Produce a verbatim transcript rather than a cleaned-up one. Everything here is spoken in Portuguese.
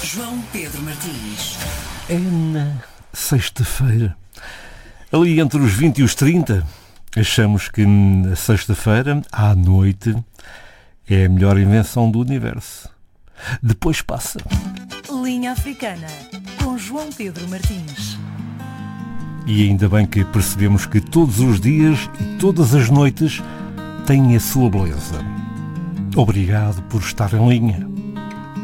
João Pedro Martins. É na sexta-feira, ali entre os vinte e os trinta, achamos que a sexta-feira, à noite, é a melhor invenção do universo. Depois passa. Linha Africana, com João Pedro Martins. E ainda bem que percebemos que todos os dias e todas as noites têm a sua beleza. Obrigado por estar em linha.